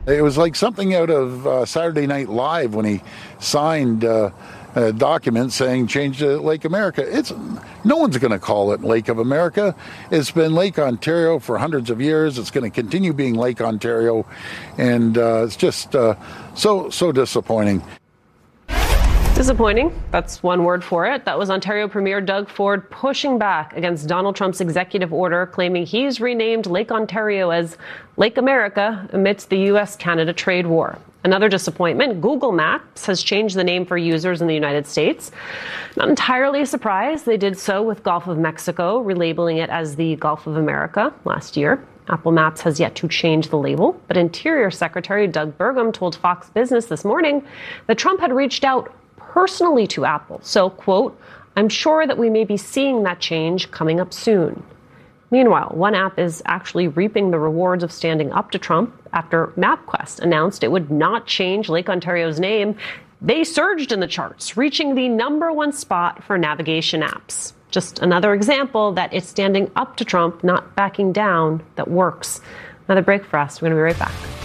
It was like something out of Saturday Night Live when he signed a document saying change to Lake America. No one's going to call it Lake of America. It's been Lake Ontario for hundreds of years. It's going to continue being Lake Ontario, and it's just so disappointing. Disappointing. That's one word for it. That was Ontario Premier Doug Ford pushing back against Donald Trump's executive order claiming he's renamed Lake Ontario as Lake America amidst the U.S.-Canada trade war. Another disappointment, Google Maps has changed the name for users in the United States. Not entirely a surprise. They did so with Gulf of Mexico, relabeling it as the Gulf of America last year. Apple Maps has yet to change the label, but Interior Secretary Doug Burgum told Fox Business this morning that Trump had reached out personally to Apple. So, quote, I'm sure that we may be seeing that change coming up soon. Meanwhile, one app is actually reaping the rewards of standing up to Trump after MapQuest announced it would not change Lake Ontario's name. They surged in the charts, reaching the #1 spot for navigation apps. Just another example that it's standing up to Trump, not backing down, that works. Another break for us. We're going to be right back.